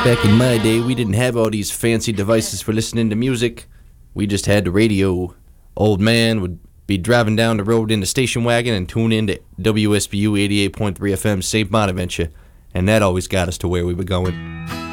Back in my day, we didn't have all these fancy devices for listening to music. We just had the radio. Old man would be driving down the road in the station wagon and tune in to WSBU 88.3 FM St. Bonaventure, and that always got us to where we were going.